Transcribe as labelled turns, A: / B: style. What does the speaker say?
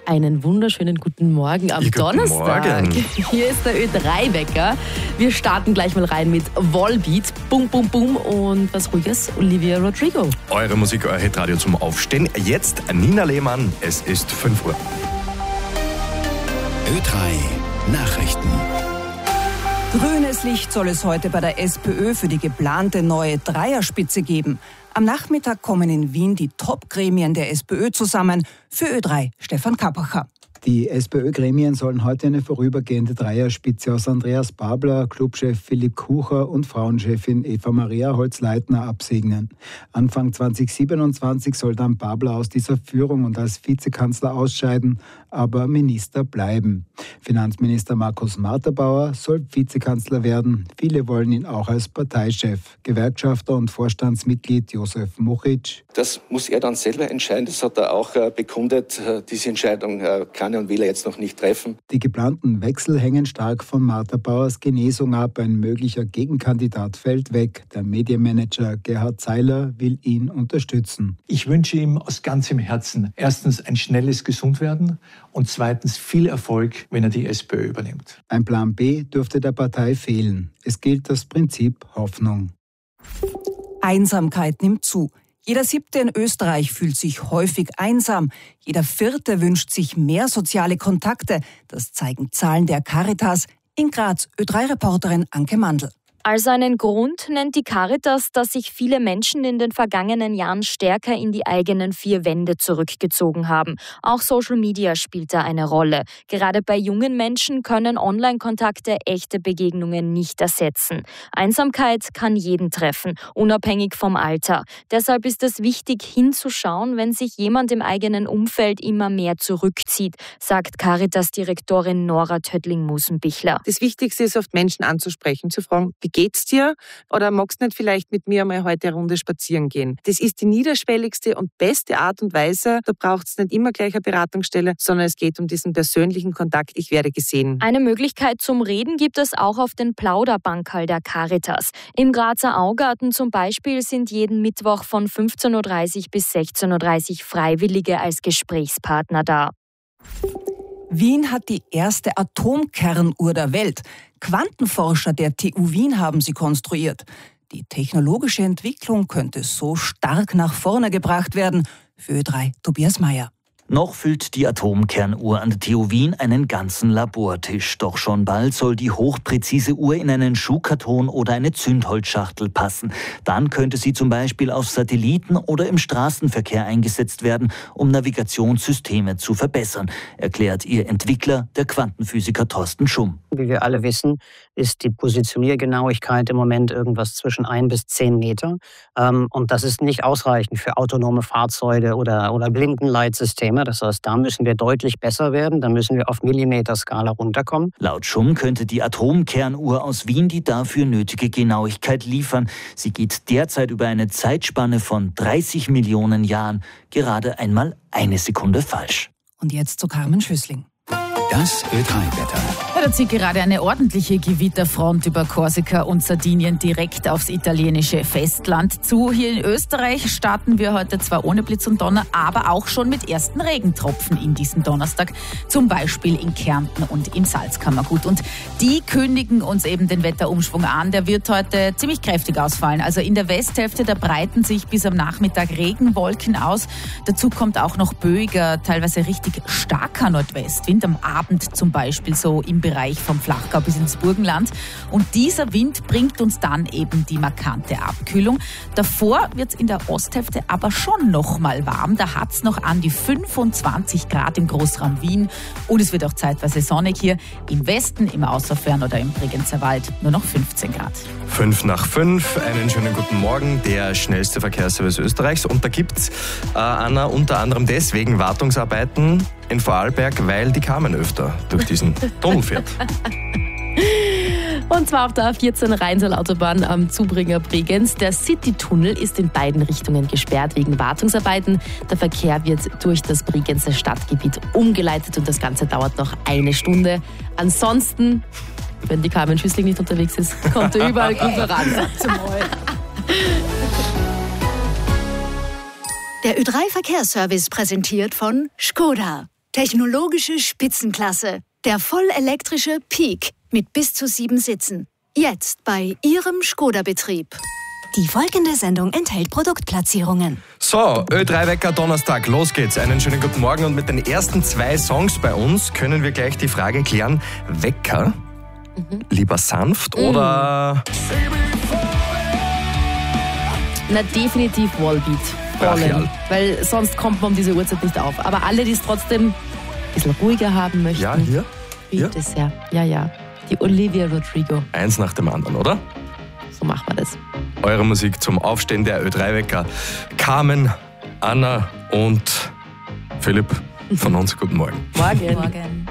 A: Einen wunderschönen guten Morgen am Donnerstag.
B: Morgen.
A: Hier ist der Ö3-Wecker. Wir starten gleich mal rein mit Volbeat, Bum Bum Bum und was Ruhiges, Olivia Rodrigo.
B: Eure Musik, euer Hitradio zum Aufstehen. Jetzt Nina Lehmann, es ist 5 Uhr.
C: Ö3 Nachrichten.
D: Grünes Licht soll es heute bei der SPÖ für die geplante neue Dreierspitze geben. Am Nachmittag kommen in Wien die Top-Gremien der SPÖ zusammen. Für Ö3 Stefan Kappacher.
E: Die SPÖ-Gremien sollen heute eine vorübergehende Dreierspitze aus Andreas Babler, Clubchef Philipp Kucher und Frauenchefin Eva-Maria Holz-Leitner absegnen. Anfang 2027 soll dann Babler aus dieser Führung und als Vizekanzler ausscheiden, aber Minister bleiben. Finanzminister Markus Marterbauer soll Vizekanzler werden. Viele wollen ihn auch als Parteichef. Gewerkschafter und Vorstandsmitglied Josef Muchic.
F: Das muss er dann selber entscheiden. Das hat er auch bekundet. Diese Entscheidung kann er und will er jetzt noch nicht treffen.
E: Die geplanten Wechsel hängen stark von Marterbauers Genesung ab. Ein möglicher Gegenkandidat fällt weg. Der Medienmanager Gerhard Zeiler will ihn unterstützen.
G: Ich wünsche ihm aus ganzem Herzen erstens ein schnelles Gesundwerden und zweitens viel Erfolg, wenn er die SPÖ übernimmt.
E: Ein Plan B dürfte der Partei fehlen. Es gilt das Prinzip Hoffnung.
D: Einsamkeit nimmt zu. Jeder 7. in Österreich fühlt sich häufig einsam. Jeder 4. wünscht sich mehr soziale Kontakte. Das zeigen Zahlen der Caritas. In Graz Ö3-Reporterin Anke Mandl.
H: Als einen Grund nennt die Caritas, dass sich viele Menschen in den vergangenen Jahren stärker in die eigenen 4 Wände zurückgezogen haben. Auch Social Media spielt da eine Rolle. Gerade bei jungen Menschen können Online-Kontakte echte Begegnungen nicht ersetzen. Einsamkeit kann jeden treffen, unabhängig vom Alter. Deshalb ist es wichtig, hinzuschauen, wenn sich jemand im eigenen Umfeld immer mehr zurückzieht, sagt Caritas-Direktorin Nora Tödling-Musenbichler.
I: Das Wichtigste ist oft, Menschen anzusprechen, zu fragen, wie geht's dir? Oder magst du nicht vielleicht mit mir mal heute eine Runde spazieren gehen? Das ist die niederschwelligste und beste Art und Weise. Da braucht es nicht immer gleich eine Beratungsstelle, sondern es geht um diesen persönlichen Kontakt. Ich werde gesehen.
H: Eine Möglichkeit zum Reden gibt es auch auf den Plauderbankerl der Caritas. Im Grazer Augarten zum Beispiel sind jeden Mittwoch von 15.30 Uhr bis 16.30 Uhr Freiwillige als Gesprächspartner da.
D: Wien hat die erste Atomkernuhr der Welt. Quantenforscher der TU Wien haben sie konstruiert. Die technologische Entwicklung könnte so stark nach vorne gebracht werden. Für Ö3 Tobias Mayer.
J: Noch füllt die Atomkernuhr an der TU Wien einen ganzen Labortisch. Doch schon bald soll die hochpräzise Uhr in einen Schuhkarton oder eine Zündholzschachtel passen. Dann könnte sie zum Beispiel auf Satelliten oder im Straßenverkehr eingesetzt werden, um Navigationssysteme zu verbessern, erklärt ihr Entwickler, der Quantenphysiker Thorsten Schumm.
K: Wie wir alle wissen, ist die Positioniergenauigkeit im Moment irgendwas zwischen 1 bis 10 Meter. Und das ist nicht ausreichend für autonome Fahrzeuge oder Blinkenleitsysteme. Das heißt, da müssen wir deutlich besser werden. Da müssen wir auf Millimeterskala runterkommen.
J: Laut Schumm könnte die Atomkernuhr aus Wien die dafür nötige Genauigkeit liefern. Sie geht derzeit über eine Zeitspanne von 30 Millionen Jahren gerade einmal eine Sekunde falsch.
D: Und jetzt zu Carmen Schüssling.
C: Das Ö3-Wetter.
L: Da zieht gerade eine ordentliche Gewitterfront über Korsika und Sardinien direkt aufs italienische Festland zu. Hier in Österreich starten wir heute zwar ohne Blitz und Donner, aber auch schon mit ersten Regentropfen in diesem Donnerstag. Zum Beispiel in Kärnten und im Salzkammergut. Und die kündigen uns eben den Wetterumschwung an. Der wird heute ziemlich kräftig ausfallen. Also in der Westhälfte, da breiten sich bis am Nachmittag Regenwolken aus. Dazu kommt auch noch böiger, teilweise richtig starker Nordwestwind. Am Abend zum Beispiel so im Bereich vom Flachgau bis ins Burgenland. Und dieser Wind bringt uns dann eben die markante Abkühlung. Davor wird es in der Osthälfte aber schon noch mal warm. Da hat es noch an die 25 Grad im Großraum Wien. Und es wird auch zeitweise sonnig hier. Im Westen, im Außerfern oder im Bregenzer Wald nur noch 15 Grad.
B: 5 nach 5, einen schönen guten Morgen, der schnellste Verkehrsservice Österreichs. Und da gibt es, Anna, unter anderem deswegen Wartungsarbeiten in Vorarlberg, weil die Carmen öfter durch diesen Tunnel fährt.
A: Und zwar auf der A14 Rheinsaal-Autobahn am Zubringer Bregenz. Der City-Tunnel ist in beiden Richtungen gesperrt wegen Wartungsarbeiten. Der Verkehr wird durch das Bregenzer Stadtgebiet umgeleitet und das Ganze dauert noch 1 Stunde. Ansonsten, wenn die Carmen Schüssling nicht unterwegs ist, kommt er überall gut voran.
M: Der Ö3 Verkehrsservice präsentiert von Škoda. Technologische Spitzenklasse. Der vollelektrische Peak mit bis zu 7 Sitzen. Jetzt bei Ihrem Škoda-Betrieb. Die folgende Sendung enthält Produktplatzierungen.
B: So, Ö3-Wecker Donnerstag, los geht's. Einen schönen guten Morgen und mit den ersten 2 Songs bei uns können wir gleich die Frage klären, Wecker, lieber sanft oder...
A: Na, definitiv Wallbeat.
B: Brachial.
A: Weil sonst kommt man um diese Uhrzeit nicht auf. Aber alle, die es trotzdem ein bisschen ruhiger haben möchten.
B: Ja, hier?
A: Bitte sehr. Ja. Die Olivia Rodrigo.
B: Eins nach dem anderen, oder?
A: So machen wir das.
B: Eure Musik zum Aufstehen der Ö3-Wecker. Carmen, Anna und Philipp von uns. Guten Morgen.
A: Morgen.